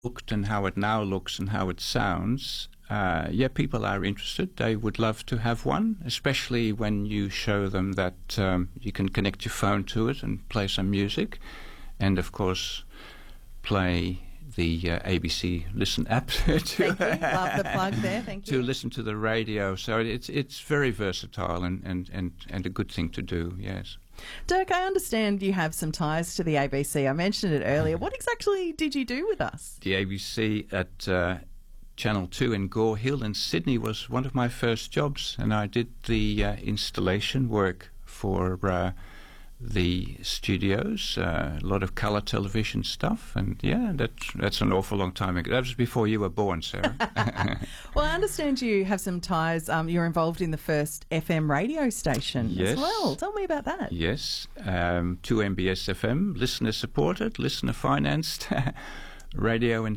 looked and how it now looks and how it sounds, people are interested. They would love to have one, especially when you show them that you can connect your phone to it and play some music, and of course play the ABC Listen app to Thank you. Love the plug there. Thank you. to listen to the radio. So it's very versatile and a good thing to do. Yes. Dirk, I understand you have some ties to the ABC. I mentioned it earlier. What exactly did you do with us? The ABC at Channel 2 in Gore Hill in Sydney was one of my first jobs, and I did the installation work for the studios, a lot of colour television stuff, and that's an awful long time ago. That was before you were born, Sarah. Well, I understand you have some ties. You're involved in the first FM radio station as well. Tell me about that. Yes, 2MBS FM, listener supported, listener financed radio in